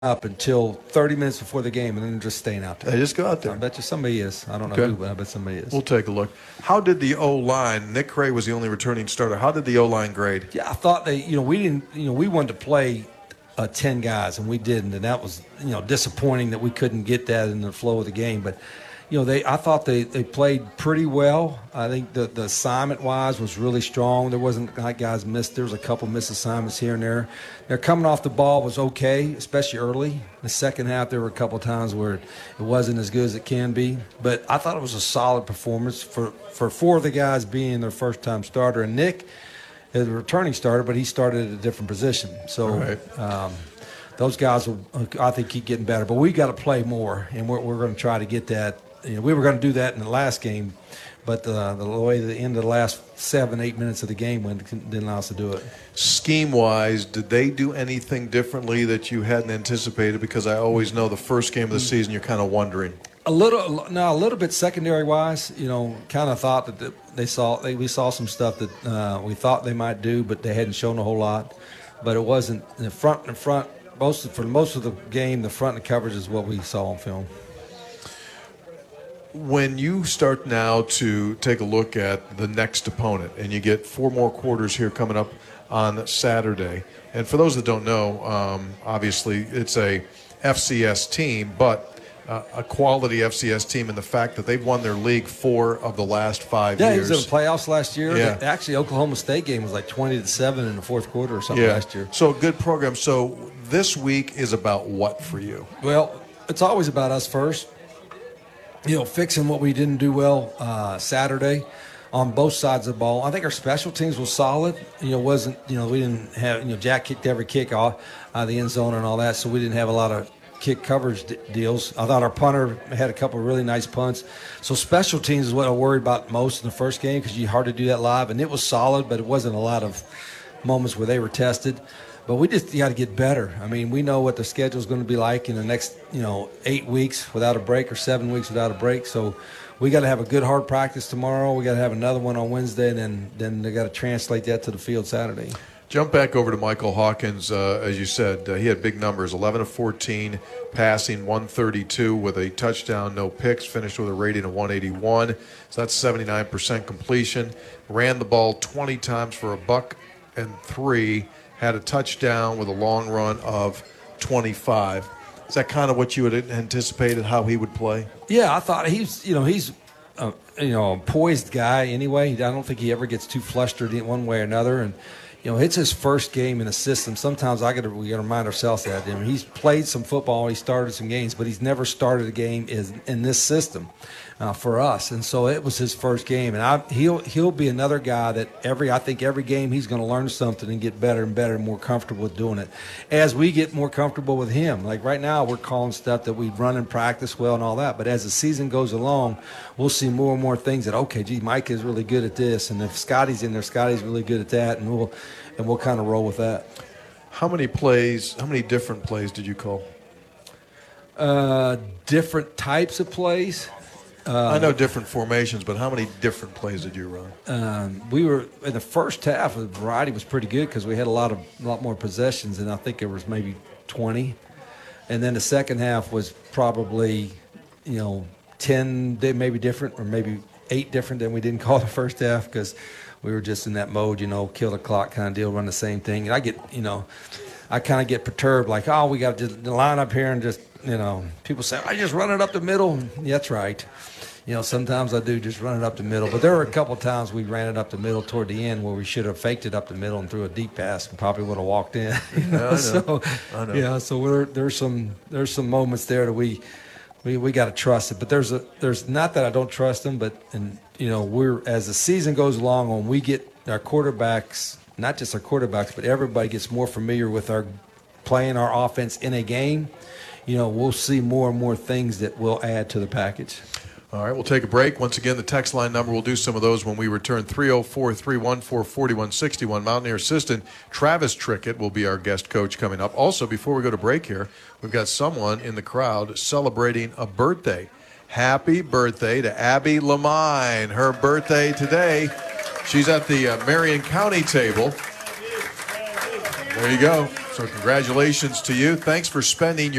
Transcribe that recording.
up until 30 minutes before the game and then just staying out there. They just go out there. I bet you somebody is. I don't know who, but I bet somebody is. We'll take a look. How did the O-line, Nick Cray was the only returning starter, how did the O-line grade? Yeah, I thought we wanted to play 10 guys, and we didn't, and that was, disappointing that we couldn't get that in the flow of the game. But, I thought they played pretty well. I think the assignment-wise was really strong. There wasn't like guys missed. There was a couple missed assignments here and there. Their coming off the ball was okay, especially early. In the second half, there were a couple times where it wasn't as good as it can be. But I thought it was a solid performance for four of the guys being their first-time starter. And Nick is a returning starter, but he started at a different position. So right. Those guys will, I think, keep getting better. But we got to play more, and we're going to try to get that. We were going to do that in the last game, but the way the end of the last 7-8 minutes of the game went didn't allow us to do it. Scheme-wise, did they do anything differently that you hadn't anticipated? Because I always know the first game of the season you're kind of wondering. A little bit secondary-wise, kind of thought that we saw some stuff that we thought they might do, but they hadn't shown a whole lot. But it wasn't in the front. For most of the game, the front and the coverage is what we saw on film. When you start now to take a look at the next opponent, and you get 4 more quarters here coming up on Saturday, and for those that don't know, obviously it's a FCS team, but a quality FCS team in the fact that they've won their league 4 of the last 5 years. Yeah, he was in the playoffs last year. Yeah. Actually, Oklahoma State game was like 20-7 in the fourth quarter or something last year. So a good program. So this week is about what for you? Well, it's always about us first. Fixing what we didn't do well Saturday on both sides of the ball. I think our special teams was solid. We didn't have, Jack kicked every kick off the end zone and all that, so we didn't have a lot of kick coverage deals. I thought our punter had a couple of really nice punts. So special teams is what I worried about most in the first game because you hard to do that live, and it was solid, but it wasn't a lot of moments where they were tested. But we just got to get better. I mean, we know what the schedule is going to be like in the next, 8 weeks without a break or 7 weeks without a break. So we got to have a good hard practice tomorrow. We got to have another one on Wednesday, and then they got to translate that to the field Saturday. Jump back over to Michael Hawkins. As you said, he had big numbers, 11 of 14, passing 132 with a touchdown, no picks, finished with a rating of 181. So that's 79% completion. Ran the ball 20 times for $103. Had a touchdown with a long run of 25. Is that kind of what you had anticipated how he would play? Yeah, I thought he's a poised guy anyway. I don't think he ever gets too flustered in one way or another. And, it's his first game in a system. Sometimes we got to remind ourselves that. He's played some football, he started some games, but he's never started a game in this system for us. And so it was his first game. And he'll be another guy that I think every game he's going to learn something and get better and better and more comfortable with doing it. As we get more comfortable with him, like right now we're calling stuff that we run and practice well and all that. But as the season goes along, we'll see more and more things that, okay, gee, Mike is really good at this. And if Scotty's in there, Scotty's really good at that. And we'll kind of roll with that. How many different plays did you call? Different types of plays. I know different formations, but how many different plays did you run? We were in the first half. The variety was pretty good because we had a lot more possessions, and I think there was maybe 20. And then the second half was probably 10, maybe different, or maybe 8 different than we didn't call the first half because we were just in that mode, kill the clock kind of deal, run the same thing. And I kind of get perturbed, like, oh, we got to just line up here and just, people say, I just run it up the middle. Yeah, that's right. Sometimes I do just run it up the middle. But there were a couple of times we ran it up the middle toward the end where we should have faked it up the middle and threw a deep pass and probably would have walked in. I know. Yeah, so there's some moments there that we got to trust it. But there's not that I don't trust them, but we're, as the season goes along, when we get our quarterbacks, not just our quarterbacks, but everybody gets more familiar with playing our offense in a game, we'll see more and more things that will add to the package. All right, we'll take a break. Once again, the text line number, we'll do some of those when we return. 304-314-4161. Mountaineer assistant Travis Trickett will be our guest coach coming up. Also, before we go to break here, we've got someone in the crowd celebrating a birthday. Happy birthday to Abby Lamine. Her birthday today. She's at the Marion County table. There you go. So congratulations to you. Thanks for spending your